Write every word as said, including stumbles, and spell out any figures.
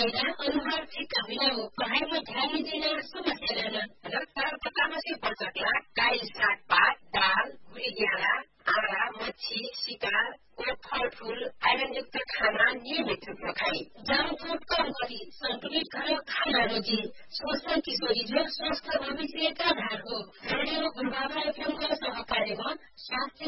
फाइदा अनुहार फिक्का हुने हो पढाइमा ध्यान दिन समस्या रहेन रक्तचाप पचासी पर्सठ लाख काइल सागपात दाल भुरी ज्याला आँडा मच्छी शिकार फलफूल आइरनयुक्त खाना नियमित रूपमा खाई जंक फूड कम गरी संतुलित घरेलु खाना रोजी स्वस्थ किशोरी जो स्वस्थ भविष्यका आधार हो रेडियो गुरुबाबा एफएमको सहकार्यमा स्वास्थ्य